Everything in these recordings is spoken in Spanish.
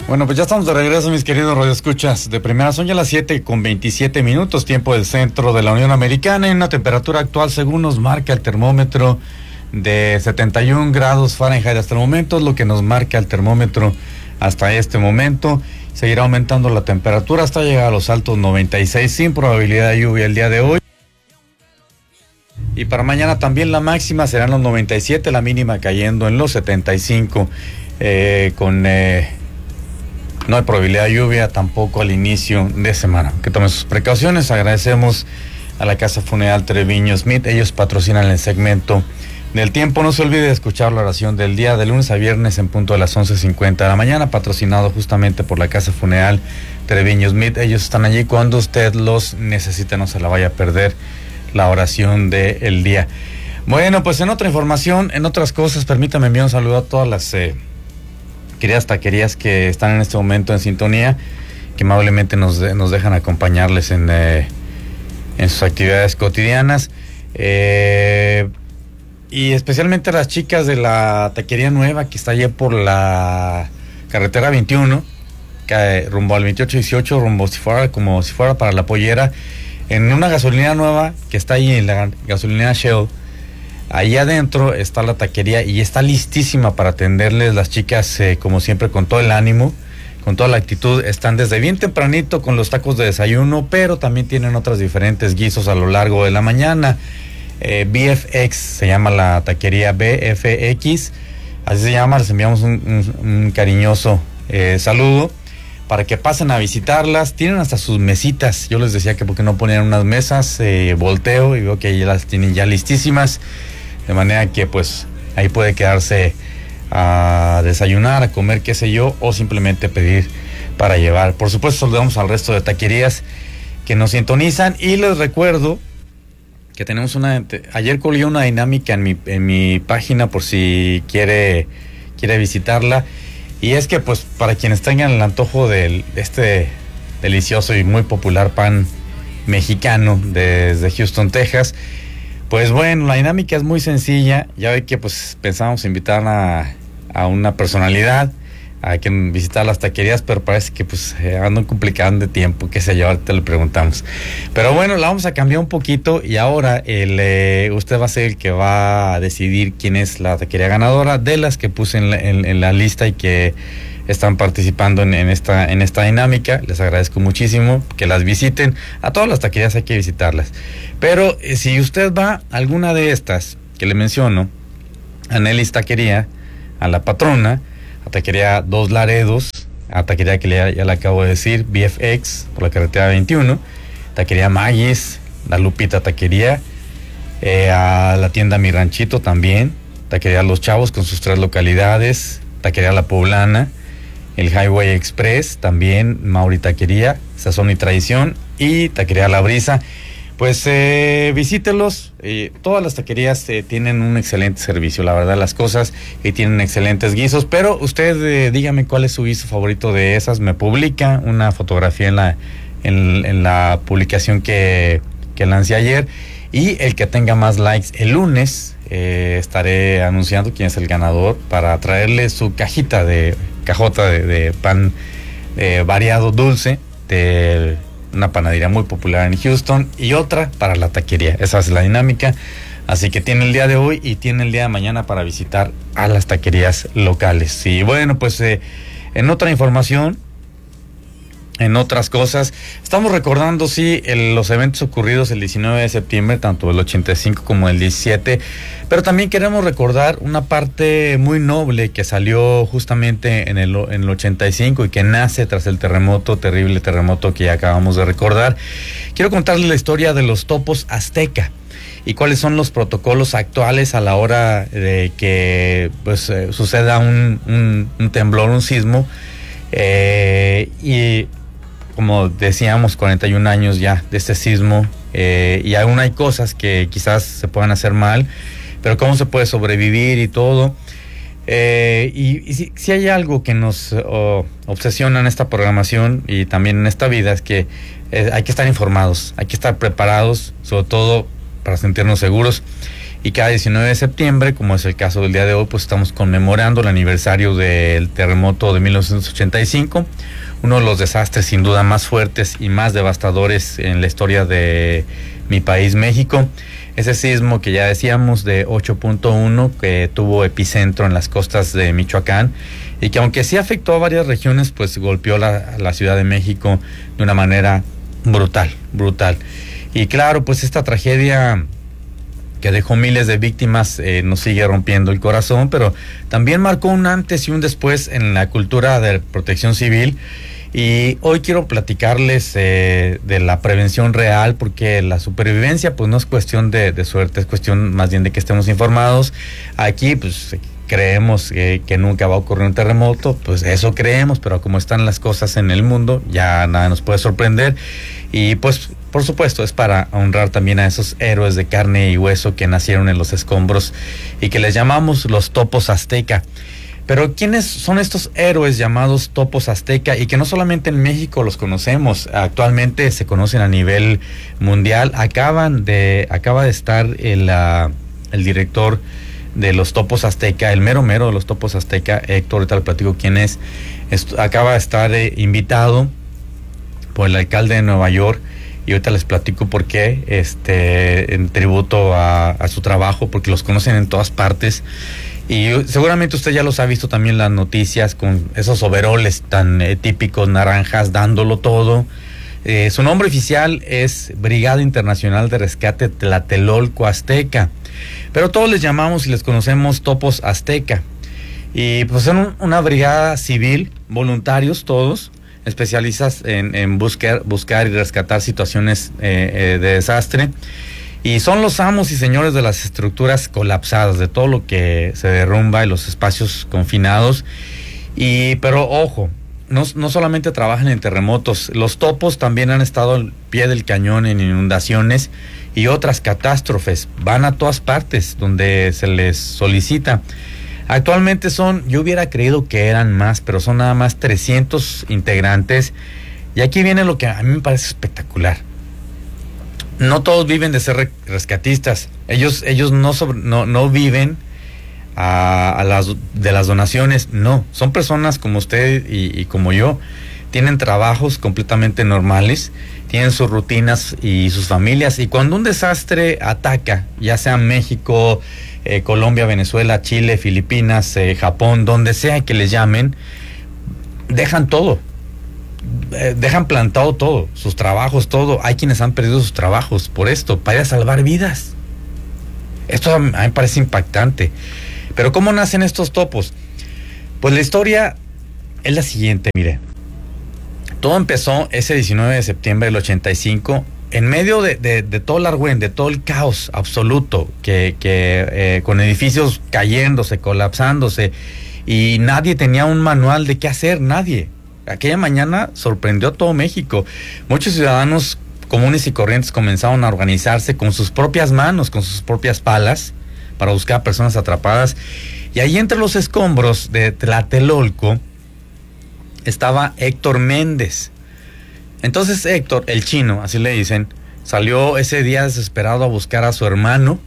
Bueno, pues ya estamos de regreso, mis queridos radioescuchas. De primera son ya las 7:27, tiempo del centro de la Unión Americana, en una temperatura actual, según nos marca el termómetro, de 71 grados Fahrenheit hasta el momento, es lo que nos marca el termómetro hasta este momento. Seguirá aumentando la temperatura hasta llegar a los altos 96, sin probabilidad de lluvia el día de hoy. Y para mañana también la máxima será en los 97, la mínima cayendo en los 75, no hay probabilidad de lluvia tampoco al inicio de semana. Que tomen sus precauciones. Agradecemos a la Casa Funeral Treviño Smith. Ellos patrocinan el segmento del tiempo. No se olvide de escuchar la oración del día de lunes a viernes en punto de las 11:50 de la mañana, patrocinado justamente por la Casa Funeral Treviño Smith. Ellos están allí cuando usted los necesite. No se la vaya a perder la oración del día. Bueno, pues en otra información, en otras cosas, permítame enviar un saludo a todas las queridas taquerías que están en este momento en sintonía, que amablemente nos dejan acompañarles en sus actividades cotidianas, y especialmente a las chicas de la taquería nueva que está allí por la carretera 21, rumbo al 2818, como si fuera para la Pollera, en una gasolinera nueva que está ahí en la gasolinera Shell. Ahí adentro está la taquería y está listísima para atenderles. Las chicas, como siempre, con todo el ánimo, con toda la actitud, están desde bien tempranito con los tacos de desayuno, pero también tienen otros diferentes guisos a lo largo de la mañana. BFX se llama la taquería, BFX, así se llama. Les enviamos un cariñoso saludo para que pasen a visitarlas. Tienen hasta sus mesitas. Yo les decía que porque no ponían unas mesas, volteo y veo que ya las tienen ya listísimas, de manera que pues ahí puede quedarse a desayunar, a comer, qué sé yo, o simplemente pedir para llevar. Por supuesto, saludamos al resto de taquerías que nos sintonizan, y les recuerdo que tenemos ayer colgué una dinámica en mi página por si quiere visitarla. Y es que, pues, para quienes tengan el antojo de este delicioso y muy popular pan mexicano desde Houston, Texas, pues bueno, la dinámica es muy sencilla. Ya ve que pues pensábamos invitar a una personalidad a que visitar las taquerías, pero parece que pues andan complicando de tiempo, qué sé yo, ahorita le preguntamos. Pero bueno, la vamos a cambiar un poquito, y ahora usted va a ser el que va a decidir quién es la taquería ganadora de las que puse en la lista y que están participando en esta dinámica. Les agradezco muchísimo que las visiten. A todas las taquerías hay que visitarlas, pero si usted va a alguna de estas que le menciono, a Nelly's Taquería, a La Patrona, a Taquería Dos Laredos, a Taquería que ya le acabo de decir, BFX por la carretera 21, Taquería Maggie's, La Lupita Taquería, a la tienda Mi Ranchito también, Taquería Los Chavos con sus 3 localidades, Taquería La Poblana, el Highway Express también, Mauri Taquería, Sazón y Tradición, y Taquería La Brisa. Pues visítelos. Todas las taquerías tienen un excelente servicio, la verdad, las cosas, y tienen excelentes guisos. Pero usted dígame cuál es su guiso favorito de esas. Me publica una fotografía en la publicación que lancé ayer, y el que tenga más likes el lunes estaré anunciando quién es el ganador para traerle su cajota de pan variado dulce de una panadería muy popular en Houston, y otra para la taquería. Esa es la dinámica. Así que tiene el día de hoy y tiene el día de mañana para visitar a las taquerías locales. Y bueno, pues en otra información, en otras cosas, estamos recordando, sí, los eventos ocurridos el 19 de septiembre, tanto el 85 como el 17, pero también queremos recordar una parte muy noble que salió justamente en el 85 y que nace tras el terrible terremoto que ya acabamos de recordar. Quiero contarles la historia de los topos azteca y cuáles son los protocolos actuales a la hora de que pues suceda un temblor, un sismo, y como decíamos, 41 años ya de este sismo, y aún hay cosas que quizás se puedan hacer mal, pero cómo se puede sobrevivir y todo. Y si hay algo que nos obsesiona en esta programación y también en esta vida, es que hay que estar informados, hay que estar preparados, sobre todo para sentirnos seguros. Y cada 19 de septiembre, como es el caso del día de hoy, pues estamos conmemorando el aniversario del terremoto de 1985, uno de los desastres sin duda más fuertes y más devastadores en la historia de mi país, México. Ese sismo que ya decíamos de 8.1 que tuvo epicentro en las costas de Michoacán y que aunque sí afectó a varias regiones, pues golpeó la Ciudad de México de una manera brutal. Y claro, pues esta tragedia que dejó miles de víctimas nos sigue rompiendo el corazón, pero también marcó un antes y un después en la cultura de protección civil. Y hoy quiero platicarles de la prevención real, porque la supervivencia pues no es cuestión de suerte, es cuestión más bien de que estemos informados. Aquí pues creemos que nunca va a ocurrir un terremoto, pues eso creemos, pero como están las cosas en el mundo, ya nada nos puede sorprender. Y pues por supuesto es para honrar también a esos héroes de carne y hueso que nacieron en los escombros y que les llamamos los topos azteca. Pero ¿quiénes son estos héroes llamados topos azteca? Y que no solamente en México los conocemos, actualmente se conocen a nivel mundial. Acaba de estar el director de los topos azteca, el mero de los topos azteca, Héctor, ahorita le platico quién es. Acaba de estar invitado por el alcalde de Nueva York, y ahorita les platico por qué, en tributo a su trabajo, porque los conocen en todas partes. Y seguramente usted ya los ha visto también en las noticias con esos overoles tan típicos naranjas, dándolo todo. Su nombre oficial es Brigada Internacional de Rescate Tlatelolco Azteca, pero todos les llamamos y les conocemos topos azteca. Y pues son una brigada civil, voluntarios todos, especialistas en buscar y rescatar situaciones de desastre. Y son los amos y señores de las estructuras colapsadas, de todo lo que se derrumba y los espacios confinados. Pero ojo, no solamente trabajan en terremotos, los topos también han estado al pie del cañón en inundaciones y otras catástrofes. Van a todas partes donde se les solicita. Actualmente yo hubiera creído que eran más, pero son nada más 300 integrantes. Y aquí viene lo que a mí me parece espectacular. No todos viven de ser rescatistas. Ellos no viven de las donaciones. No, son personas como usted y como yo. Tienen trabajos completamente normales, tienen sus rutinas y sus familias. Y cuando un desastre ataca, ya sea México, Colombia, Venezuela, Chile, Filipinas, Japón, donde sea que les llamen, dejan todo. Dejan plantado todo, sus trabajos, todo. Hay quienes han perdido sus trabajos por esto, para ir a salvar vidas. Esto a mí me parece impactante. Pero ¿cómo nacen estos topos? Pues la historia es la siguiente, mire. Todo empezó ese 19 de septiembre del 85, en medio de todo el argüen, de todo el caos absoluto, que con edificios cayéndose, colapsándose, y nadie tenía un manual de qué hacer, nadie. Aquella mañana sorprendió a todo México. Muchos ciudadanos comunes y corrientes comenzaron a organizarse con sus propias manos, con sus propias palas, para buscar a personas atrapadas. Y ahí entre los escombros de Tlatelolco estaba Héctor Méndez. Entonces Héctor, el chino, así le dicen, salió ese día desesperado a buscar a su hermano.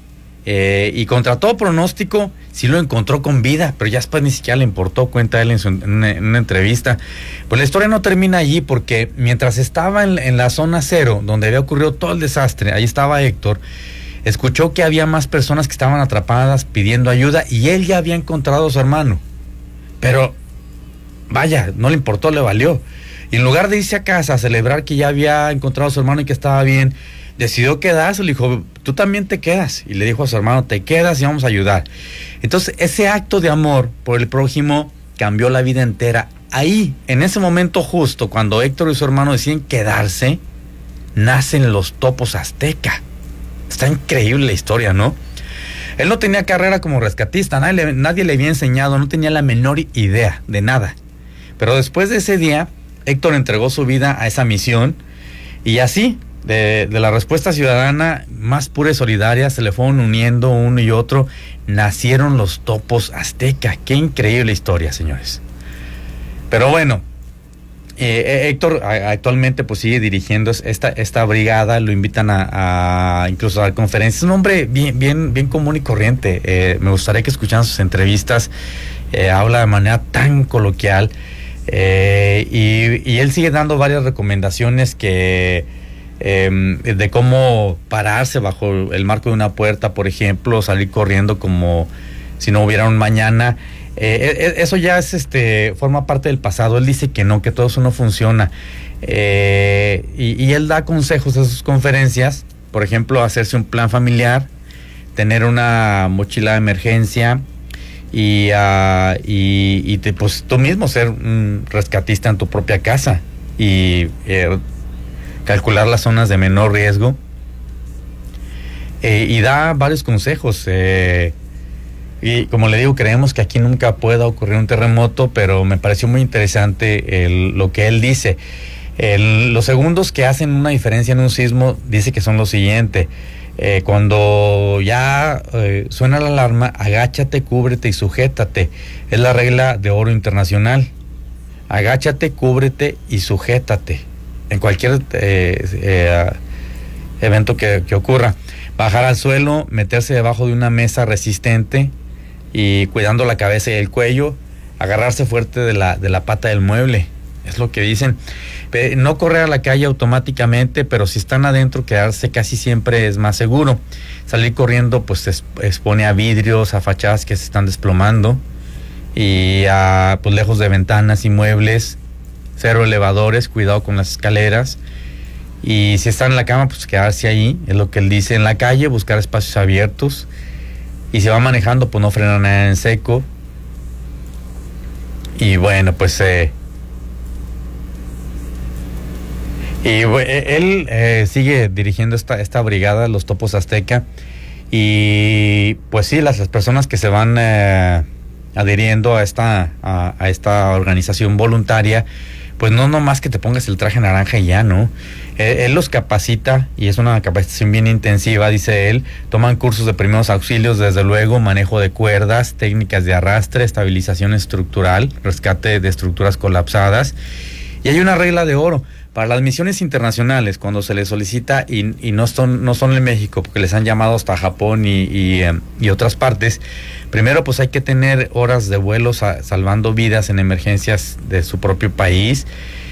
Y contra todo pronóstico, sí lo encontró con vida, pero ya después ni siquiera le importó, cuenta él en una entrevista. Pues la historia no termina allí, porque mientras estaba en la zona cero, donde había ocurrido todo el desastre, ahí estaba Héctor, escuchó que había más personas que estaban atrapadas pidiendo ayuda, y él ya había encontrado a su hermano. Pero, vaya, no le importó, le valió. Y en lugar de irse a casa a celebrar que ya había encontrado a su hermano y que estaba bien, decidió quedarse. Le dijo, tú también te quedas. Y le dijo a su hermano, te quedas y vamos a ayudar. Entonces ese acto de amor por el prójimo cambió la vida entera. Ahí, en ese momento justo, cuando Héctor y su hermano deciden quedarse, nacen los topos azteca. Está increíble la historia, ¿no? Él no tenía carrera como rescatista, nadie le había enseñado, no tenía la menor idea de nada. Pero después de ese día, Héctor entregó su vida a esa misión, y así, de la respuesta ciudadana más pura y solidaria, se le fueron uniendo uno y otro, nacieron los topos azteca. Qué increíble historia, señores. Pero bueno, Héctor actualmente pues sigue dirigiendo esta brigada, lo invitan a incluso a dar conferencias. Es un hombre bien común y corriente. Me gustaría que escucharan sus entrevistas. Habla de manera tan coloquial, y él sigue dando varias recomendaciones de cómo pararse bajo el marco de una puerta, por ejemplo, salir corriendo como si no hubiera un mañana. Eso ya forma parte del pasado. Él dice que no, que todo eso no funciona, y él da consejos en sus conferencias, por ejemplo, hacerse un plan familiar, tener una mochila de emergencia y pues tú mismo ser un rescatista en tu propia casa y calcular las zonas de menor riesgo, y da varios consejos. Y como le digo, creemos que aquí nunca pueda ocurrir un terremoto, pero me pareció muy interesante lo que él dice. Los segundos que hacen una diferencia en un sismo, dice que son lo siguiente: cuando ya suena la alarma, agáchate, cúbrete y sujétate. Es la regla de oro internacional. Agáchate, cúbrete y sujétate en cualquier evento que ocurra. Bajar al suelo, meterse debajo de una mesa resistente y cuidando la cabeza y el cuello, agarrarse fuerte de la pata del mueble, es lo que dicen. No correr a la calle automáticamente, pero si están adentro, quedarse casi siempre es más seguro. Salir corriendo pues expone a vidrios, a fachadas que se están desplomando, y pues lejos de ventanas y muebles. Cero elevadores, cuidado con las escaleras. Y si están en la cama, pues quedarse ahí, es lo que él dice. En la calle, buscar espacios abiertos. Y si va manejando, pues no frenar nada en seco. Y bueno, pues él sigue dirigiendo esta brigada, los Topos Azteca. Y pues sí, las personas que se van adhiriendo a esta organización voluntaria, pues no nomás que te pongas el traje naranja y ya, ¿no? Él los capacita, y es una capacitación bien intensiva, dice él. Toman cursos de primeros auxilios, desde luego, manejo de cuerdas, técnicas de arrastre, estabilización estructural, rescate de estructuras colapsadas. Y hay una regla de oro: para las misiones internacionales, cuando se les solicita, y no son en México, porque les han llamado hasta Japón y otras partes, primero pues hay que tener horas de vuelo salvando vidas en emergencias de su propio país.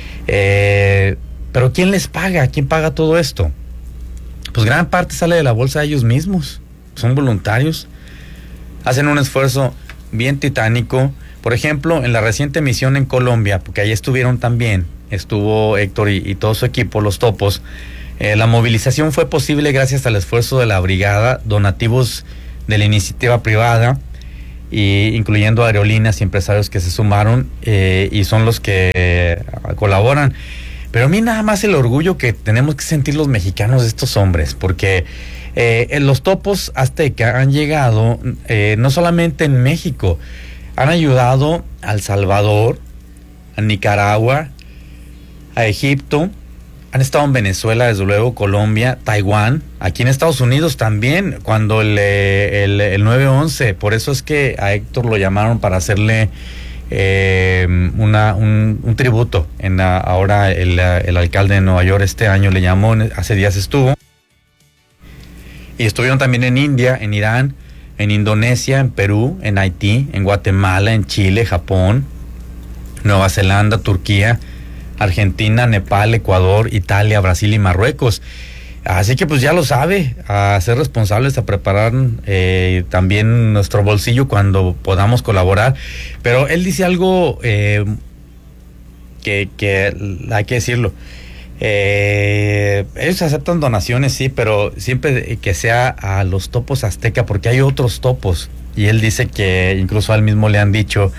Pero ¿quién les paga? ¿Quién paga todo esto? Pues gran parte sale de la bolsa de ellos mismos. Son voluntarios. Hacen un esfuerzo bien titánico. Por ejemplo, en la reciente misión en Colombia, porque ahí estuvieron también, estuvo Héctor y todo su equipo, los Topos. La movilización fue posible gracias al esfuerzo de la brigada, donativos de la iniciativa privada, incluyendo aerolíneas y empresarios que se sumaron, y son los que colaboran. Pero a mí nada más el orgullo que tenemos que sentir los mexicanos de estos hombres, porque los Topos Azteca han llegado no solamente en México, han ayudado a El Salvador, a Nicaragua, a Egipto, han estado en Venezuela, desde luego, Colombia, Taiwán, aquí en Estados Unidos también, cuando el 9/11, por eso es que a Héctor lo llamaron para hacerle un tributo. Ahora el alcalde de Nueva York este año le llamó, hace días estuvo. Y estuvieron también en India, en Irán, en Indonesia, en Perú, en Haití, en Guatemala, en Chile, Japón, Nueva Zelanda, Turquía, Argentina, Nepal, Ecuador, Italia, Brasil y Marruecos. Así que pues ya lo sabe, a ser responsables, a preparar también nuestro bolsillo cuando podamos colaborar. Pero él dice algo que hay que decirlo. Ellos aceptan donaciones, sí, pero siempre que sea a los Topos Azteca, porque hay otros topos. Y él dice que incluso a él mismo le han dicho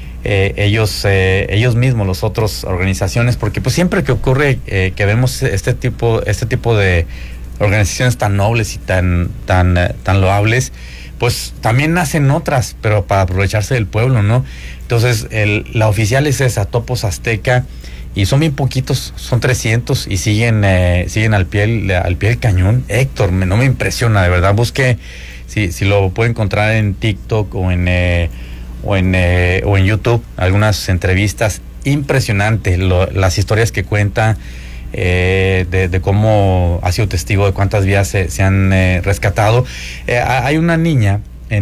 ellos mismos, las otras organizaciones, porque pues siempre que ocurre que vemos este tipo de organizaciones tan nobles y tan loables, pues también nacen otras, pero para aprovecharse del pueblo, ¿no? Entonces la oficial es esa, Topos Azteca, y son bien poquitos, son 300 y siguen al pie del cañón. Héctor, no me impresiona, de verdad. Busque si lo puede encontrar en TikTok o en YouTube, algunas entrevistas impresionante las historias que cuenta, de cómo ha sido testigo de cuántas vidas se han rescatado. Hay una niña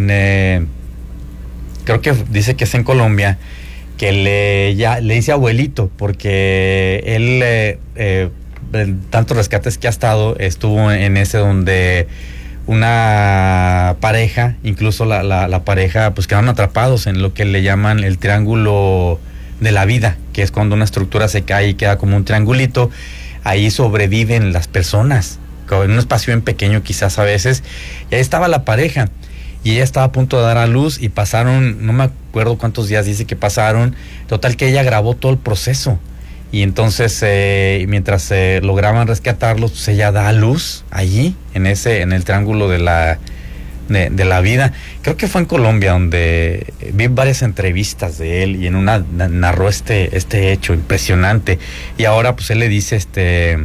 creo que dice que es en Colombia, que le dice abuelito, porque él, en tantos rescates que ha estado, estuvo en ese donde una pareja, incluso la pareja, pues quedaron atrapados en lo que le llaman el triángulo de la vida, que es cuando una estructura se cae y queda como un triangulito. Ahí sobreviven las personas, en un espacio bien pequeño quizás a veces, y ahí estaba la pareja, y ella estaba a punto de dar a luz, y pasaron, no me acuerdo cuántos días dice que pasaron, total que ella grabó todo el proceso, y entonces mientras lograban rescatarlos, pues ella da a luz allí, en el triángulo de la vida. Creo que fue en Colombia donde vi varias entrevistas de él, y en una narró este hecho impresionante, y ahora pues él le dice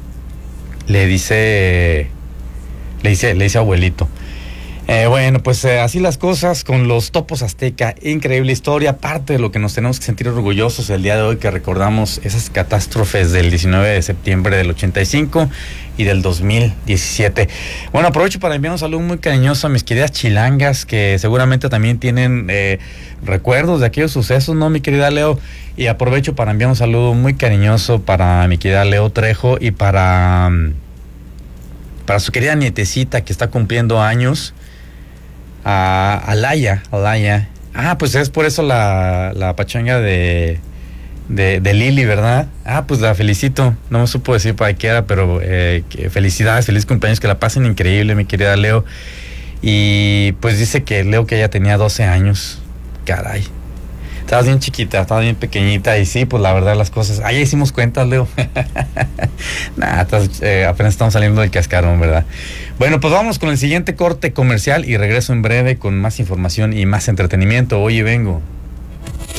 abuelito. Bueno, pues así las cosas con los topos azteca. Increíble historia, parte de lo que nos tenemos que sentir orgullosos el día de hoy, que recordamos esas catástrofes del 19 de septiembre del 85 y del 2017. Bueno, aprovecho para enviar un saludo muy cariñoso a mis queridas chilangas, que seguramente también tienen recuerdos de aquellos sucesos, ¿no, mi querida Leo? Y aprovecho para enviar un saludo muy cariñoso para mi querida Leo Trejo, y para su querida nietecita que está cumpliendo años, a Alaya. Pues es por eso la pachanga de Lili, ¿verdad? Pues la felicito. No me supo decir para qué era, pero felicidades, feliz cumpleaños, que la pasen increíble, mi querida Leo. Y pues dice que Leo, que ella tenía 12 años. Caray. Estabas bien chiquita, estabas bien pequeñita, y sí, pues la verdad las cosas... ya hicimos cuentas, Leo. Apenas estamos saliendo del cascarón, ¿verdad? Bueno, pues vamos con el siguiente corte comercial y regreso en breve con más información y más entretenimiento. Oye, vengo.